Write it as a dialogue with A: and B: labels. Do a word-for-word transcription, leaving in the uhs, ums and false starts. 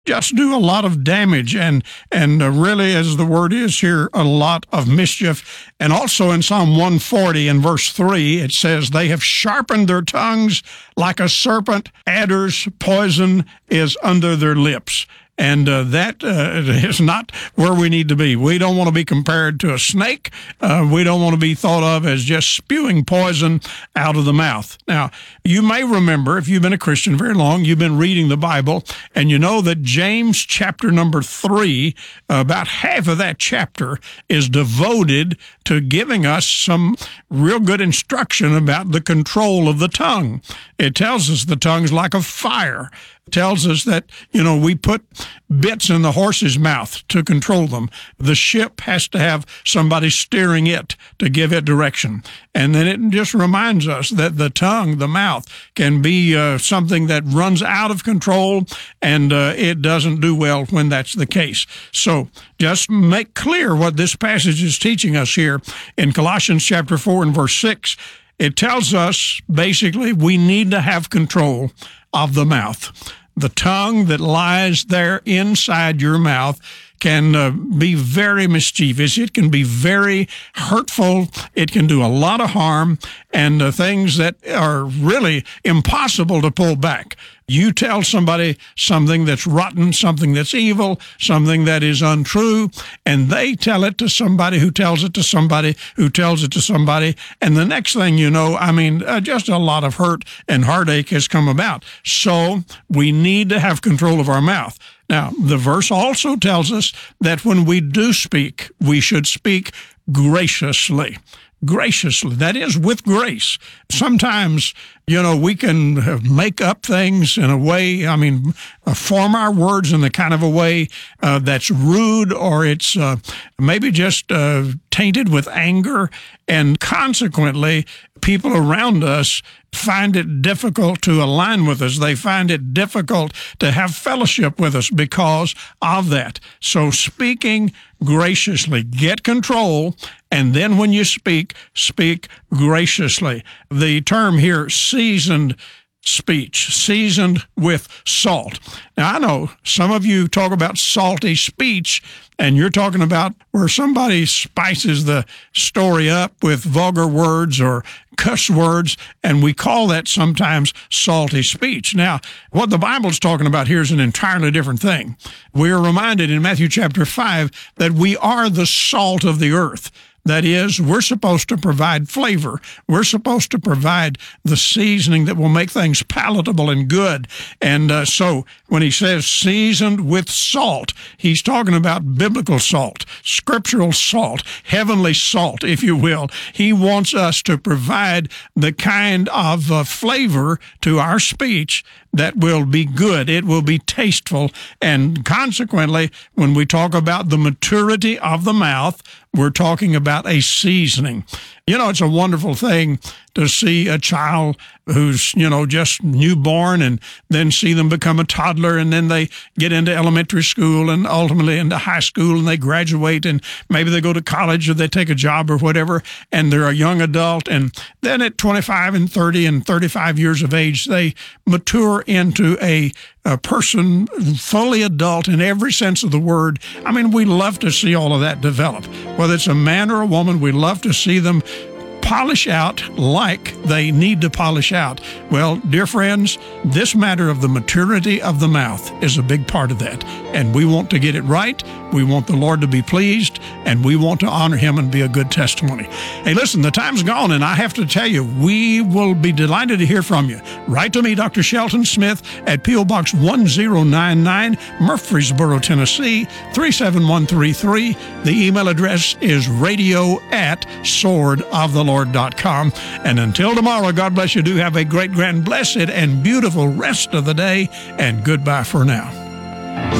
A: just do a lot of damage and and uh, really, as the word is here, a lot of mischief. And also in Psalm one forty in verse three, it says, they have sharpened their tongues like a serpent. Adder's poison is under their lips. And uh, that uh, is not where we need to be. We don't want to be compared to a snake. Uh, we don't want to be thought of as just spewing poison out of the mouth. Now, you may remember, if you've been a Christian very long, you've been reading the Bible, and you know that James chapter number three, about half of that chapter is devoted to giving us some real good instruction about the control of the tongue. It tells us the tongue's like a fire. Tells us that, you know, we put bits in the horse's mouth to control them. The ship has to have somebody steering it to give it direction. And then it just reminds us that the tongue, the mouth, can be uh, something that runs out of control, and uh, it doesn't do well when that's the case. So just make clear what this passage is teaching us here in Colossians chapter four and verse six. It tells us, basically, we need to have control of the mouth. The tongue that lies there inside your mouth can uh, be very mischievous. It can be very hurtful. It can do a lot of harm, and uh, things that are really impossible to pull back. You tell somebody something that's rotten, something that's evil, something that is untrue, and they tell it to somebody who tells it to somebody who tells it to somebody, and the next thing you know, I mean, uh, just a lot of hurt and heartache has come about. So we need to have control of our mouth. Now, the verse also tells us that when we do speak, we should speak graciously. Graciously, that is, with grace. Sometimes, you know, we can make up things in a way, I mean, uh, form our words in the kind of a way uh, that's rude, or it's uh, maybe just uh, tainted with anger, and consequently, people around us find it difficult to align with us. They find it difficult to have fellowship with us because of that. So speaking graciously, get control, and then when you speak, speak graciously. The term here, seasoned speech, seasoned with salt. Now, I know some of you talk about salty speech, and you're talking about where somebody spices the story up with vulgar words or cuss words, and we call that sometimes salty speech. Now, what the Bible's talking about here is an entirely different thing. We are reminded in Matthew chapter five that we are the salt of the earth. That is, we're supposed to provide flavor. We're supposed to provide the seasoning that will make things palatable and good. And uh, so when he says seasoned with salt, he's talking about biblical salt, scriptural salt, heavenly salt, if you will. He wants us to provide the kind of uh, flavor to our speech that will be good. It will be tasteful. And consequently, when we talk about the maturity of the mouth, we're talking about a seasoning. You know, it's a wonderful thing to see a child who's, you know, just newborn, and then see them become a toddler, and then they get into elementary school and ultimately into high school, and they graduate, and maybe they go to college or they take a job or whatever, and they're a young adult. And then at twenty-five and thirty and thirty-five years of age, they mature into a, a person fully adult in every sense of the word. I mean, we love to see all of that develop. Whether it's a man or a woman, we love to see them polish out like they need to polish out. Well, dear friends, this matter of the maturity of the mouth is a big part of that. And we want to get it right. We want the Lord to be pleased, and we want to honor him and be a good testimony. Hey, listen, the time's gone, and I have to tell you, we will be delighted to hear from you. Write to me, Doctor Shelton Smith, at P O. Box one zero nine nine, Murfreesboro, Tennessee, three seven one three three. The email address is radio at sword of the Lord dot com. And until tomorrow, God bless you. Do have a great, grand, blessed, and beautiful rest of the day, and goodbye for now.